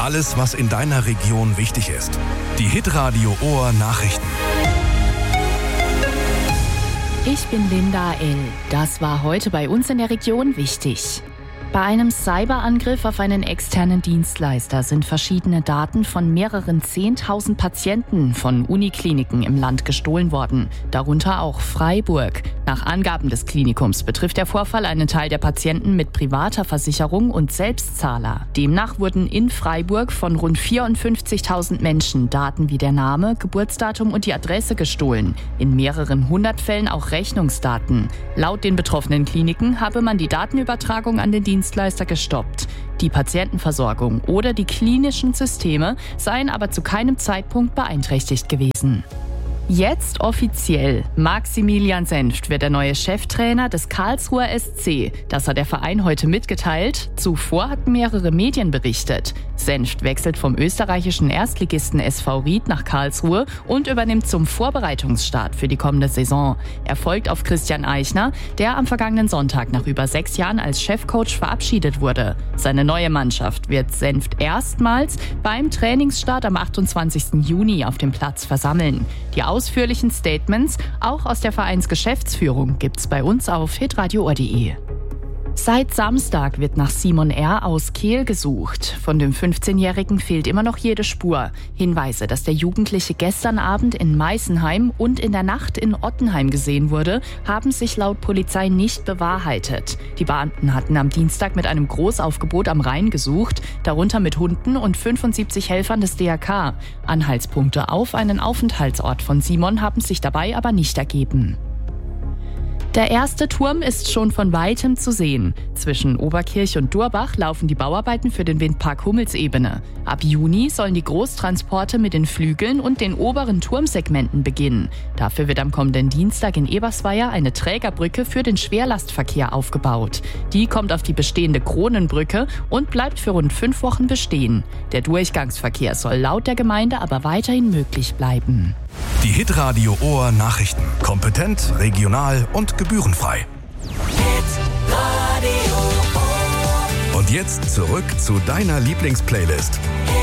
Alles, was in deiner Region wichtig ist. Die Hitradio Ohr Nachrichten. Ich bin Linda L. Das war heute bei uns in der Region wichtig. Bei einem Cyberangriff auf einen externen Dienstleister sind verschiedene Daten von mehreren 10.000 Patienten von Unikliniken im Land gestohlen worden, darunter auch Freiburg. Nach Angaben des Klinikums betrifft der Vorfall einen Teil der Patienten mit privater Versicherung und Selbstzahler. Demnach wurden in Freiburg von rund 54.000 Menschen Daten wie der Name, Geburtsdatum und die Adresse gestohlen. In mehreren 100 Fällen auch Rechnungsdaten. Laut den betroffenen Kliniken habe man die Datenübertragung an den Dienstleister gestoppt. Die Patientenversorgung oder die klinischen Systeme seien aber zu keinem Zeitpunkt beeinträchtigt gewesen. Jetzt offiziell. Maximilian Senft wird der neue Cheftrainer des Karlsruher SC. Das hat der Verein heute mitgeteilt. Zuvor hatten mehrere Medien berichtet. Senft wechselt vom österreichischen Erstligisten SV Ried nach Karlsruhe und übernimmt zum Vorbereitungsstart für die kommende Saison. Er folgt auf Christian Eichner, der am vergangenen Sonntag nach über 6 Jahren als Chefcoach verabschiedet wurde. Seine neue Mannschaft wird Senft erstmals beim Trainingsstart am 28. Juni auf dem Platz versammeln. Die ausführlichen Statements, auch aus der Vereinsgeschäftsführung, gibt's bei uns auf hitradioohr.de. Seit Samstag wird nach Simon R. aus Kehl gesucht. Von dem 15-Jährigen fehlt immer noch jede Spur. Hinweise, dass der Jugendliche gestern Abend in Meißenheim und in der Nacht in Ottenheim gesehen wurde, haben sich laut Polizei nicht bewahrheitet. Die Beamten hatten am Dienstag mit einem Großaufgebot am Rhein gesucht, darunter mit Hunden und 75 Helfern des DRK. Anhaltspunkte auf einen Aufenthaltsort von Simon haben sich dabei aber nicht ergeben. Der erste Turm ist schon von Weitem zu sehen. Zwischen Oberkirch und Durbach laufen die Bauarbeiten für den Windpark Hummelsebene. Ab Juni sollen die Großtransporte mit den Flügeln und den oberen Turmsegmenten beginnen. Dafür wird am kommenden Dienstag in Ebersweier eine Trägerbrücke für den Schwerlastverkehr aufgebaut. Die kommt auf die bestehende Kronenbrücke und bleibt für rund 5 Wochen bestehen. Der Durchgangsverkehr soll laut der Gemeinde aber weiterhin möglich bleiben. Die Hitradio Ohr Nachrichten. Kompetent, regional und gebührenfrei. Hitradio Ohr. Und jetzt zurück zu deiner Lieblingsplaylist.